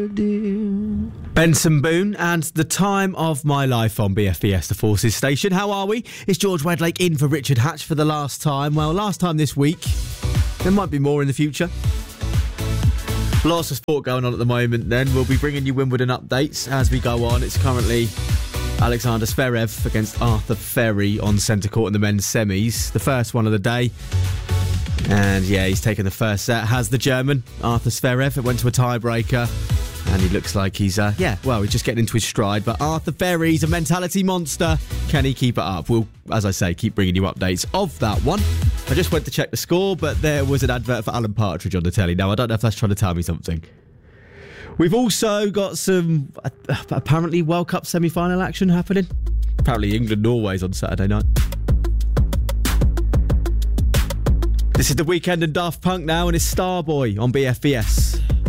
Benson Boone and The Time of My Life on BFBS, the Forces station. How are we? It's George Wedlake in for Richard Hatch for the last time. Well, last time this week. There might be more in the future. Lots of sport going on at the moment then. We'll be bringing you Wimbledon updates as we go on. It's currently Alexander Zverev against Arthur Ferry on centre court in the men's semis. The first one of the day. And yeah, he's taken the first set. Has the German, Arthur Zverev. It went to a tiebreaker. And he looks like he's, he's just getting into his stride. But Arthur Ferry's a mentality monster. Can he keep it up? We'll, as I say, keep bringing you updates of that one. I just went to check the score, but there was an advert for Alan Partridge on the telly. Now, I don't know if that's trying to tell me something. We've also got some, apparently, World Cup semi-final action happening. Apparently, England-Norway's on Saturday night. This is The Weeknd and Daft Punk now, and it's Starboy on BFBS.